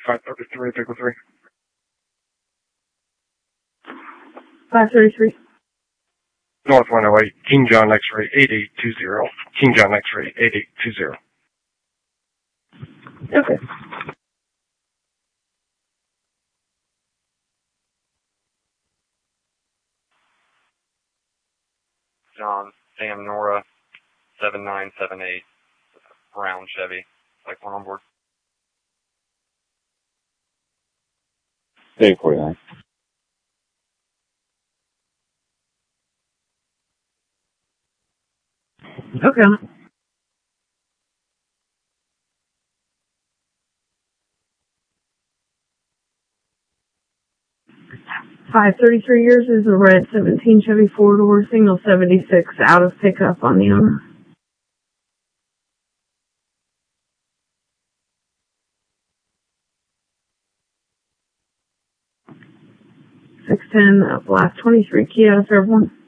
533, Pickle 3. 533. North 108, King John X-ray 8820. King John X-ray 8820. Okay. John, Sam Nora, 7978, brown Chevy. Like one on board. Dave 49. Okay. $533 years is a red 17 Chevy 4-door, single 76 out of pickup on the owner. 610 Black 23 Kia out of Fairborn.